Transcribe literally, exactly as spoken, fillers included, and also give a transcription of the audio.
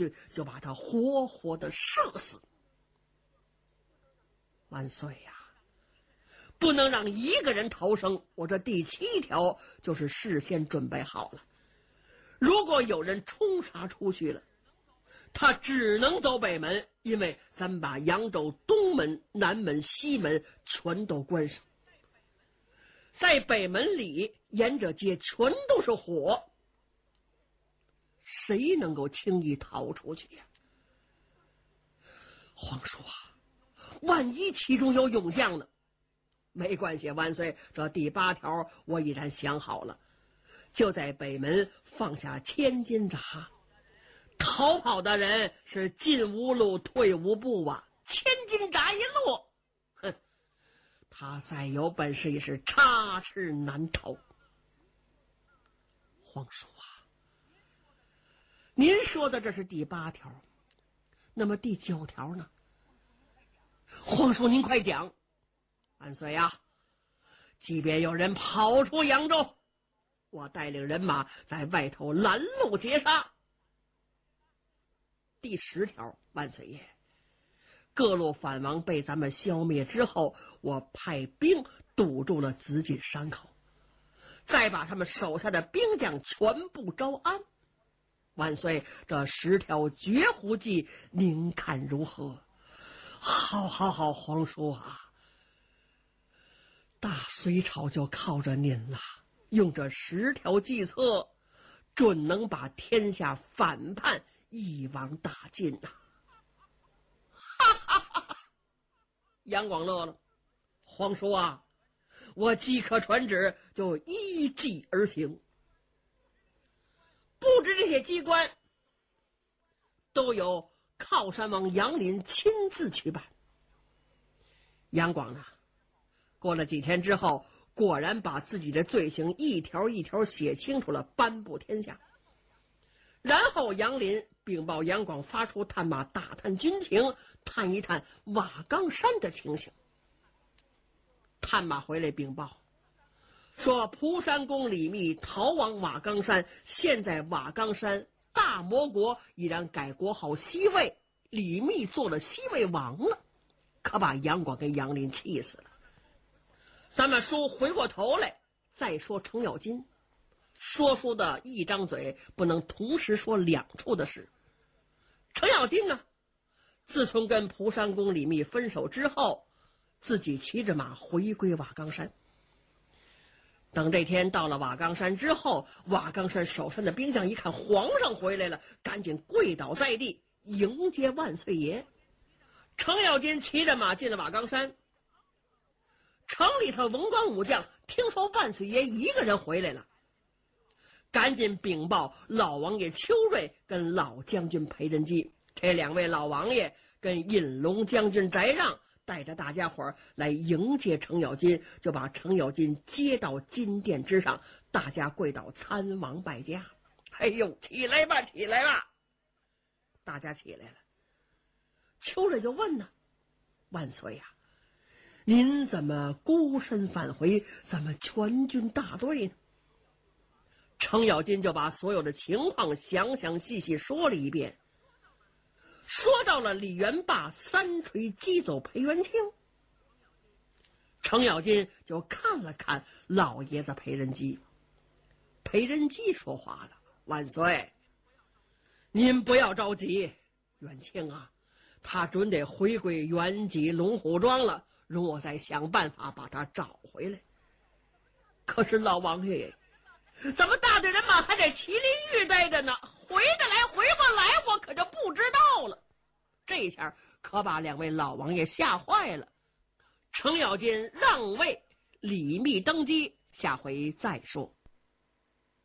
去，就把他活活的射死。万岁呀！不能让一个人逃生，我这第七条就是事先准备好了。如果有人冲杀出去了，他只能走北门，因为咱们把扬州东门、南门、西门全都关上，在北门里沿着街全都是火，谁能够轻易逃出去呀？皇叔啊，万一其中有勇将呢？没关系，万岁，这第八条我已然想好了，就在北门放下千斤闸，逃跑的人是进无路退无步啊！千斤闸一落，哼，他再有本事也是插翅难逃。皇叔啊，您说的这是第八条，那么第九条呢？皇叔您快讲。万岁呀！即便有人跑出扬州，我带领人马在外头拦路截杀。第十条，万岁爷，各路反王被咱们消灭之后，我派兵堵住了紫金山口，再把他们手下的兵将全部招安。万岁，这十条绝户计您看如何？好好好，皇叔啊，大隋朝就靠着您了，用这十条计策，准能把天下反叛一网打尽呐！哈哈哈哈！杨广乐了，皇叔啊，我即刻传旨，就依计而行。布置这些机关，都由靠山王杨林亲自去办。杨广呢，过了几天之后，果然把自己的罪行一条一条写清楚了，颁布天下。然后杨林禀报杨广，发出探马打探军情，探一探瓦岗山的情形。探马回来禀报说，蒲山公李密逃往瓦岗山，现在瓦岗山大魔国已然改国号西魏，李密做了西魏王了，可把杨广跟杨林气死了。咱们书回过头来再说程咬金，说书的一张嘴不能同时说两处的事。程咬金呢，自从跟蒲山公李密分手之后，自己骑着马回归瓦岗山。等这天到了瓦岗山之后，瓦岗山守山的兵将一看皇上回来了，赶紧跪倒在地迎接万岁爷。程咬金骑着马进了瓦岗山，城里头文官武将听说万岁爷一个人回来了，赶紧禀报老王爷邱瑞跟老将军裴仁基。这两位老王爷跟引龙将军翟让带着大家伙来迎接程咬金，就把程咬金接到金殿之上，大家跪倒参王拜驾。哎呦，起来吧，起来吧！大家起来了。邱瑞就问呢，万岁呀、啊，您怎么孤身返回咱们全军大队呢？程咬金就把所有的情况详详细细说了一遍，说到了李元霸三锤击走裴元庆。程咬金就看了看老爷子裴仁基。裴仁基说话了，万岁，您不要着急，元庆啊，他准得回归原籍龙虎庄了，容我再想办法把他找回来。可是老王爷，怎么大队人马还在麒麟峪待着呢？回得来回不来，我可就不知道了。这下可把两位老王爷吓坏了。程咬金让位，李密登基，下回再说。